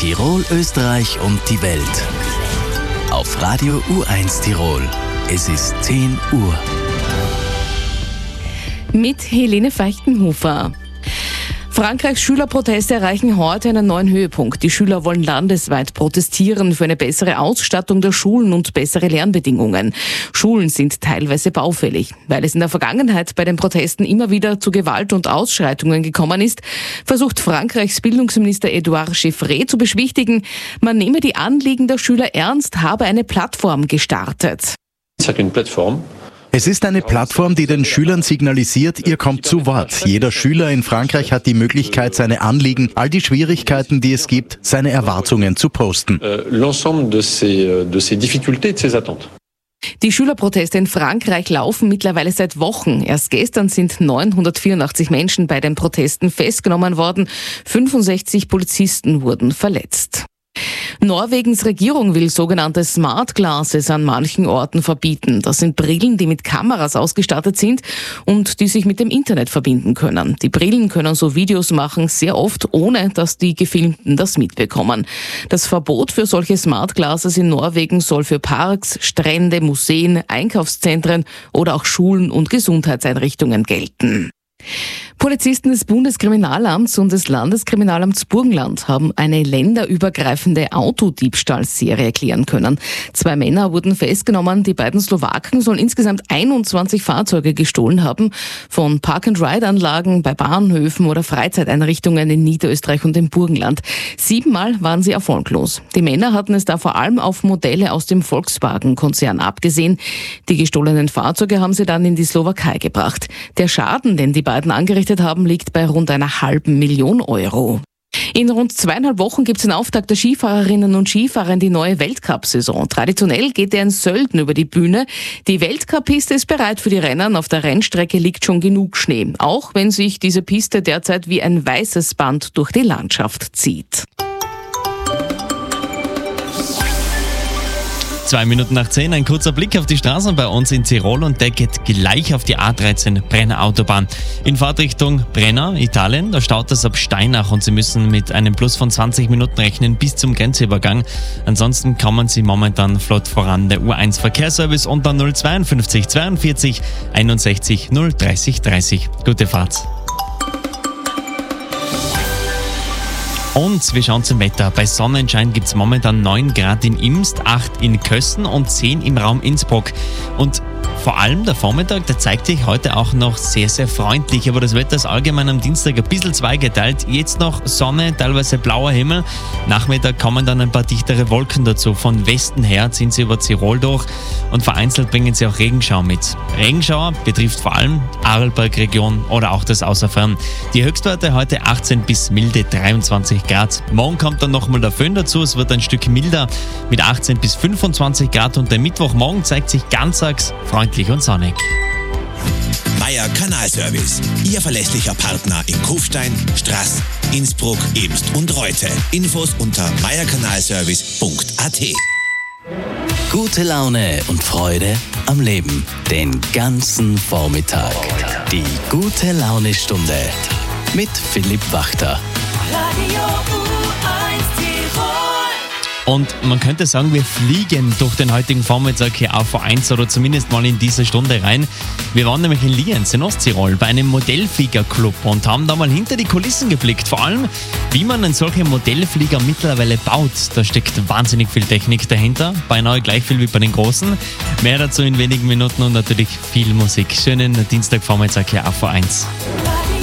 Tirol, Österreich und die Welt. Auf Radio U1 Tirol. Es ist 10 Uhr. Mit Helene Feichtenhofer. Frankreichs Schülerproteste erreichen heute einen neuen Höhepunkt. Die Schüler wollen landesweit protestieren für eine bessere Ausstattung der Schulen und bessere Lernbedingungen. Schulen sind teilweise baufällig. Weil es in der Vergangenheit bei den Protesten immer wieder zu Gewalt und Ausschreitungen gekommen ist, versucht Frankreichs Bildungsminister Édouard Geoffrey zu beschwichtigen, man nehme die Anliegen der Schüler ernst, habe eine Plattform gestartet. Es ist eine Plattform, die den Schülern signalisiert, ihr kommt zu Wort. Jeder Schüler in Frankreich hat die Möglichkeit, seine Anliegen, all die Schwierigkeiten, die es gibt, seine Erwartungen zu posten. Die Schülerproteste in Frankreich laufen mittlerweile seit Wochen. Erst gestern sind 984 Menschen bei den Protesten festgenommen worden. 65 Polizisten wurden verletzt. Norwegens Regierung will sogenannte Smart Glasses an manchen Orten verbieten. Das sind Brillen, die mit Kameras ausgestattet sind und die sich mit dem Internet verbinden können. Die Brillen können so Videos machen, sehr oft ohne, dass die Gefilmten das mitbekommen. Das Verbot für solche Smart Glasses in Norwegen soll für Parks, Strände, Museen, Einkaufszentren oder auch Schulen und Gesundheitseinrichtungen gelten. Polizisten des Bundeskriminalamts und des Landeskriminalamts Burgenland haben eine länderübergreifende Autodiebstahlserie klären können. 2 Männer wurden festgenommen. Die beiden Slowaken sollen insgesamt 21 Fahrzeuge gestohlen haben, von Park-and-Ride-Anlagen bei Bahnhöfen oder Freizeiteinrichtungen in Niederösterreich und im Burgenland. 7-mal waren sie erfolglos. Die Männer hatten es da vor allem auf Modelle aus dem Volkswagen-Konzern abgesehen. Die gestohlenen Fahrzeuge haben sie dann in die Slowakei gebracht. Der Schaden, den die beiden angerichtet haben, liegt bei rund 500.000 Euro. In rund 2,5 Wochen gibt es den Auftakt der Skifahrerinnen und Skifahrer in die neue Weltcup-Saison. Traditionell geht er in Sölden über die Bühne. Die Weltcup-Piste ist bereit für die Rennen. Auf der Rennstrecke liegt schon genug Schnee. Auch wenn sich diese Piste derzeit wie ein weißes Band durch die Landschaft zieht. 9:02, ein kurzer Blick auf die Straßen bei uns in Tirol und der geht gleich auf die A13 Brenner Autobahn. In Fahrtrichtung Brenner, Italien, da staut es ab Steinach und Sie müssen mit einem Plus von 20 Minuten rechnen bis zum Grenzübergang. Ansonsten kommen Sie momentan flott voran. Der U1 Verkehrsservice unter 052 42 61 030 30. Gute Fahrt. Und wir schauen zum Wetter. Bei Sonnenschein gibt es momentan 9 Grad in Imst, 8 in Kössen und 10 im Raum Innsbruck. Und vor allem der Vormittag, der zeigt sich heute auch noch sehr, sehr freundlich. Aber das Wetter ist allgemein am Dienstag ein bisschen zweigeteilt. Jetzt noch Sonne, teilweise blauer Himmel. Nachmittag kommen dann ein paar dichtere Wolken dazu. Von Westen her ziehen sie über Tirol durch und vereinzelt bringen sie auch Regenschauer mit. Regenschauer betrifft vor allem die Arlberg-Region oder auch das Außerfern. Die Höchstwerte heute 18 bis milde 23 Grad. Morgen kommt dann nochmal der Föhn dazu. Es wird ein Stück milder mit 18 bis 25 Grad und der Mittwochmorgen zeigt sich ganztags freundlich und sonnig. Meier Kanalservice, Ihr verlässlicher Partner in Kufstein, Straß, Innsbruck, Ebst und Reute. Infos unter meierkanalservice.at. Gute Laune und Freude am Leben. Den ganzen Vormittag. Die gute Laune-Stunde mit Philipp Wachter. Radio U1 Tirol. Und man könnte sagen, wir fliegen durch den heutigen Vormittag hier auf A1 oder zumindest mal in diese Stunde rein. Wir waren nämlich in Lienz in Osttirol bei einem Modellfliegerclub und haben da mal hinter die Kulissen geblickt. Vor allem, wie man einen solchen Modellflieger mittlerweile baut. Da steckt wahnsinnig viel Technik dahinter, beinahe gleich viel wie bei den Großen. Mehr dazu in wenigen Minuten und natürlich viel Musik. Schönen Dienstagvormittag hier auf A1.